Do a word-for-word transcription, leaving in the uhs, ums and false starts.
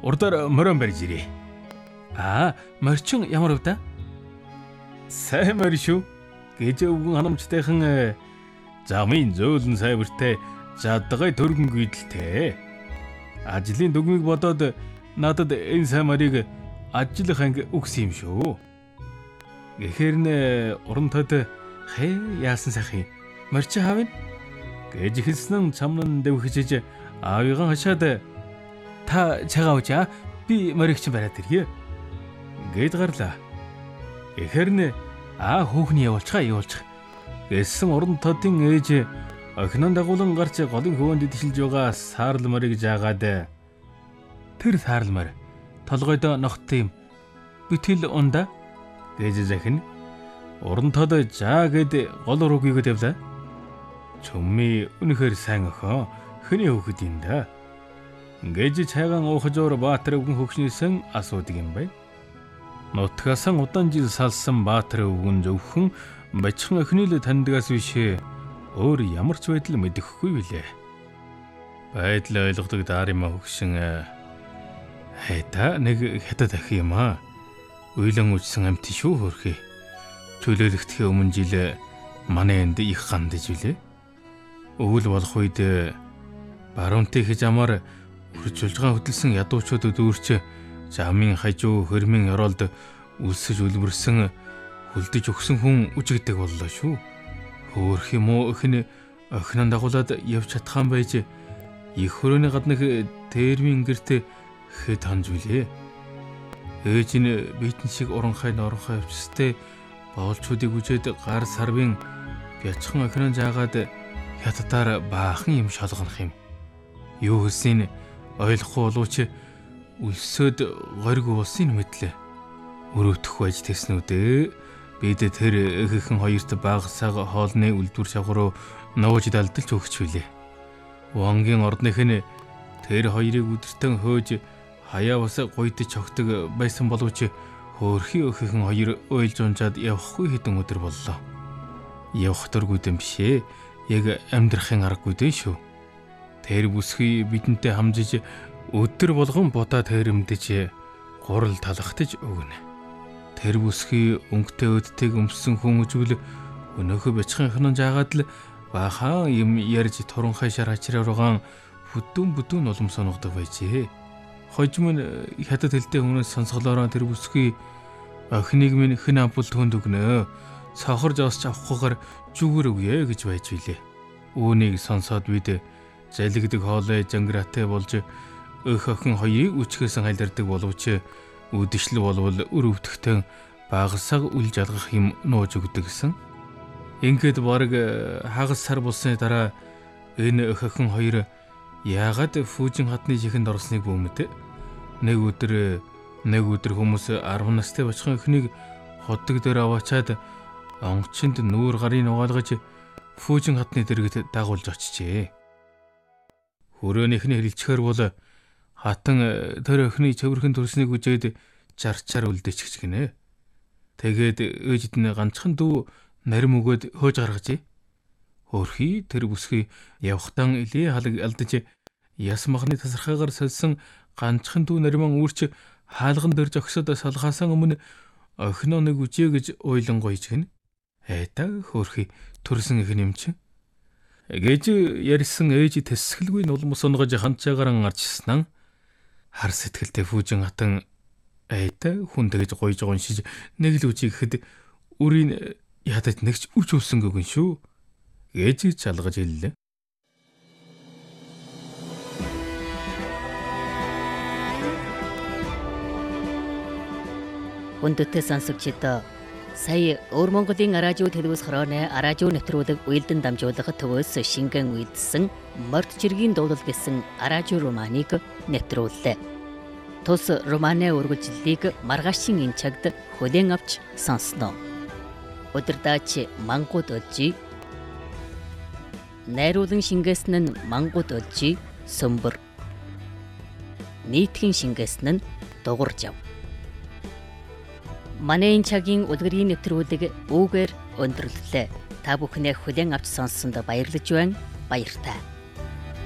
урдаар морин барьж ирээ. Аа, морчин ямар вэ? Сайн морь шүү. Гэж өвгөн ханамжтайхан замын зөөлөн сайвартай жадгай төргөн гүйдэлтэй. Ажлын дүгмийг бодоод надад энэ сайн морийг ажиллах анги өгсөн юм шүү. Гэхээр нэ урамтад хээ яасан сайхан морьч хаав нь гэж хэлсэн чамнан дэвхжиж аавыган хашаад та цагаа уучаа би моригч бариад ирье гэд гарлаа. Гэхээр нэ аа хүүхний явуулчихаа явуулчих гэсэн урамтадын ээж охинон дагуулan гарч голын хөвөнд идшилж байгаа саарл морийг жаагаад тэр саарл морь толгойд ногт юм битэл унда гэж захин урантад жаа гэд гол руугийгөө тавьлаа. Чүмми үнэхээр сайн охин хэний хүүхэд юм да гэж цайгаан уухаж уур Баатар өвгөн хөгшнийсэн асуудаг юм бай. Нутгасан удаан жил салсан Баатар өвгөн зөвхөн бачхан охины л таньдгаас биш өөр ямар ч байдал мэдэхгүй билээ. Байдал ойлгодог Дарима хөгшин хайта нэг хятад ах юм аа. Уйлан үжсэн амт шүү хөрхий. Чөлөөлөгдөхөө өмнө жил манай энд их гандж билээ. Өвөл болох үед баруунтай хийж амаар хурцулжгаан хөдөлсөн ядуучуудад өөрч замын хажуу хөрмийн оролд үлсэж үлбэрсэн хөлдөж өгсөн хүн үжигдэг боллоо шүү. Хөөх юм уу өхнө охинон дагуулад явж чадхаан байж их хөрөөний гаднах термин гэрт хэд ханж билээ. Ээж нь битэн шиг уранхай норонхой явцтай боолчуудыг үжээд гар сарвын бячхан охинон жаагаад хятадаар баахан юм шалгах юм. Юу хэлсийн ойлгохгүй боловч үлсөөд горьг уусын мэдлээ. Өрөвдөх байж тэснүүдээ бид тэр ихэнх хоёрт багсаг хоолны үлдвэр шавхруу нууж далдалж өгч билээ. Вонгийн ордных нь тэр хоёрыг өдөртөн хөөж хаяа бас гуйдж огтг байсан боловч хөөрхий ихэнх хоёр ойлж унжаад явахгүй хэдэн өдөр боллоо. Явах дургүйдэн бишээ. Яг амьдрахын аргагүй дээ шүү. Тэр бүсгүй бидэнтэй хамжиж өдөр болгон будаа тэрэмдэж гурал талхтаж өгнө. Тэр бүсгүй өнгөтэй өдтэйг өмссөн хүн үжвэл өнөөхөө бячхан жаагаад л бахан юм ярьж туранхай шар хачраар угаан бүдүүн бүдүүн улам соногдох байжээ. Хожим нь хятад хэлтэй хүмүүс сонсголоороо тэр бүсгүй охиныг минь хэн ампул төнд өгнө. Сохорж осч авахгүйгээр зүгэр өгье гэж байж билээ. Үүнийг сонсоод бид залгидаг хоолой жангратай болж өх охин хоёрыг үчгээс хайлардаг боловч үдэшлэл болвол өрөвдөхтөн багсаг үл жалгах юм нууж өгдөг гэсэн. Ингээд бараг хагас сар болсны дараа энэ өх охин хоёр яагаад Фүүжин хатны чихэнд орсныг бөөмөд нэг өдөр нэг өдөр хүмүүс арван настай бачхан охиныг хотдог дээр аваачаад онгочинд нүүр гарыг угаалгаж Фүүжин хатны дэргэд дагуулж очижээ. Хөрөөнийхний хэлчихээр бол хатан тэр охины цэвэрхэн төрснийг үжээд жарчаар үлдээчихэж гинэ. Тэгээд ээжид нь ганцхан дүү нарим өгөөд хөөж гаргажээ. Хөөрхий тэр бүсгүй явхтан илээ халаг алдаж яс махны тасархаагаар солисон ганцхан дүү нариман үүрч хаалган дээр зогсоод салхаасан өмнө охиноо нэг үжээ гэж ойлон гойж гин. Хайта хөөрхий төрсөн их юм чинь. Гэж ярьсан ээж тэсгэлгүй нулмус онгож ханцаагаар гарчсан. Хар сэтгэлтэй Фүүжин хатан айта хүн тэгж гойж гоншиж нэг л үжиг гэхэд үрийн ядаж нэгч үж үлсэн гэгэн шүү. Гэж чалгаж хэллээ. Хүндэтгэл сонсогчдоо сая Өвөр Монголын аражуу телевиз хорооны аражуу нэвтрүүлэг уйлдан дамжуулах төвөөс шингэн үйлдсэн Морд жиргийн дуулал гэсэн аражуу романыг нэвтрүүллээ. Тус романы үргэлжлэлийг маргаашийн энэ цагт хүлээн авч сонсноо. Өдөрдаач мангууд олжи. Найруулан шингээсэн нь мангууд олжи сөмбөр. Нийтхэн шингээсэн нь дугуурж ав. Манай энэ цагийн үлгэрийн нэвтрүүлэг үүгээр өндөрлөлөө. Та бүхнээ хүлээн авч сонссонд баярлаж байна. Баяртай.